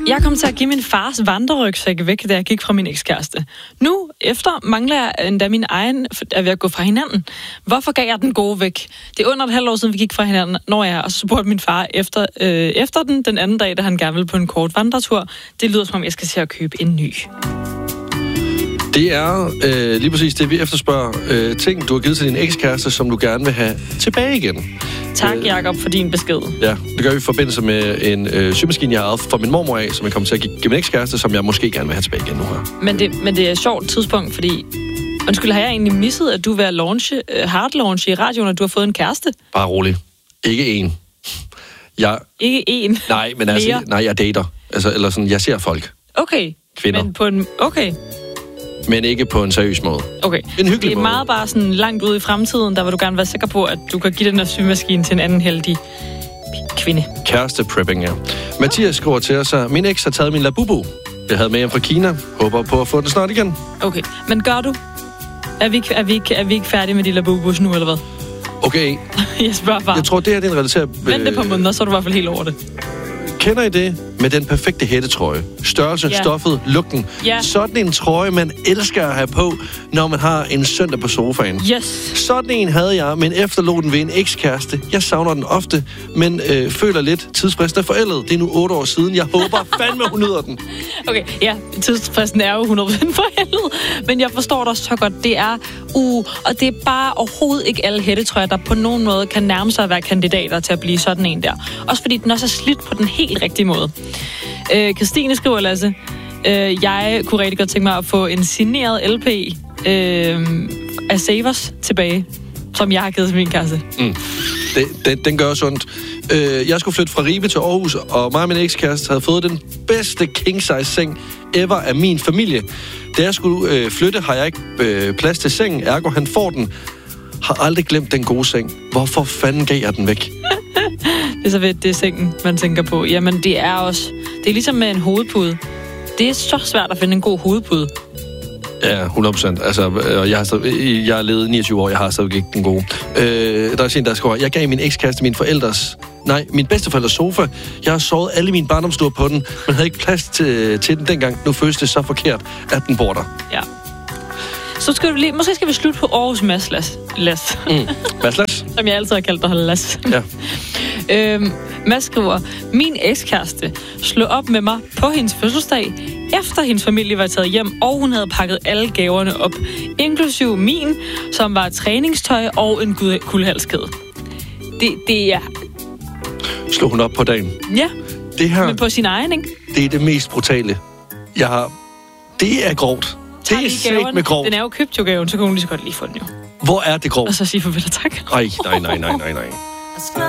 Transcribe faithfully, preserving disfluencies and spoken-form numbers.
Jeg kom til at give min fars vandrerygsæk væk, da jeg gik fra min ekskæreste. Nu, efter, mangler jeg endda min egen er ved at gå fra hinanden. Hvorfor gav jeg den gode væk? Det er under et halvt år siden, vi gik fra hinanden, når jeg og så spurgte min far efter, øh, efter den, den anden dag, da han gerne ville på en kort vandretur. Det lyder som om, jeg skal se at købe en ny. Det er øh, lige præcis det, vi efterspørger. Øh, ting, du har givet til din ekskæreste, som du gerne vil have tilbage igen. Tak, Jacob, for din besked. Ja, det gør vi i forbindelse med en øh, symaskine, jeg har fra min mormor af, som jeg kommer til at give, give min ekskæreste, som jeg måske gerne vil have tilbage igen nu her. Men det, men det er et sjovt tidspunkt, fordi... Undskyld, har jeg egentlig misset, at du vil have launche, hard launch i radioen, at du har fået en kæreste? Bare rolig. Ikke en. Jeg... Ikke en? Nej, men altså, nej, jeg dater. Altså, eller sådan, jeg ser folk. Okay. Kvinder. Men på en... Okay. Men ikke på en seriøs måde. Okay. En hyggelig det er måde. meget bare sådan langt ude i fremtiden, der vil du gerne være sikker på, at du kan give den her symaskine til en anden heldig kvinde. Kæreste prepping, ja. Mathias skriver til os, at min eks har taget min Labubu. Jeg havde med hjem fra Kina. Håber på at få den snart igen. Okay. Men gør du? Er vi, er vi, er vi ikke færdige med de Labubus nu, eller hvad? Okay. Jeg spørger bare. Jeg tror, det her det er en relateret... Vent det på måneder, så er du i hvert fald helt over det. Kender I det med den perfekte hættetrøje? Størrelse, ja. Stoffet, lugten. Ja. Sådan en trøje, man elsker at have på, når man har en søndag på sofaen. Yes. Sådan en havde jeg, men efterlod den ved en ekskæreste. Jeg savner den ofte, men øh, føler lidt tidsfristen er forældet. Det er nu otte år siden. Jeg håber fandme, hun nyder den. Okay, ja, tidsfristen er jo hundrede procent forældet, men jeg forstår dig så godt. Det er uh, og det er bare overhovedet ikke alle hættetrøjer, der på nogen måde kan nærme sig at være kandidater til at blive sådan en der. Også fordi den også er slidt på den helt rigtige måde. Øh, Christine skriver, Lasse, øh, jeg kunne rigtig godt tænke mig at få en signeret L P øh, af Savers tilbage, som jeg har givet til min kæreste. Mm. Det, det, den gør sundt. Øh, jeg skulle flytte fra Ribe til Aarhus, og mig og min ekskæreste havde fået den bedste king-size-seng ever af min familie. Da jeg skulle øh, flytte, har jeg ikke øh, plads til sengen, ergo han får den. Har aldrig glemt den gode seng. Hvorfor fanden gav jeg den væk? Det er så ved, det er sengen, man tænker på. Jamen, det er også... Det er ligesom med en hovedpude. Det er så svært at finde en god hovedpude. Ja, hundrede procent. Altså, jeg har, stadig, jeg har levet niogtyve år, jeg har stadig ikke den gode. Øh, der er en, der skriver, jeg gav min ekskæreste min forældres... Nej, min bedsteforældres sofa. Jeg har sovet alle mine barndomsstuer på den, men havde ikke plads til, til den dengang. Nu føles det så forkert, at den bor der. Ja. Så skal vi lige, måske skal vi slutte på Aarhus Mads Las. Las. Mm. Mads Las? Som jeg altid har kaldt dig, Las. Ja. øhm, Mads skriver, min ekskæreste slog op med mig på hendes fødselsdag, efter hendes familie var taget hjem, og hun havde pakket alle gaverne op, inklusive min, som var træningstøj og en guldhalskæde. Det, det er... Slog hun op på dagen? Ja, det her, men på sin egen, ikke? Det er det mest brutale. Jeg har... Det er grovt. Det er slet med grovt. Den er jo købt jo gaven, så kan hun lige så godt lige få den jo. Hvor er det grovt? Og så sige farvel og tak. Ej, nej, nej, nej, nej, nej.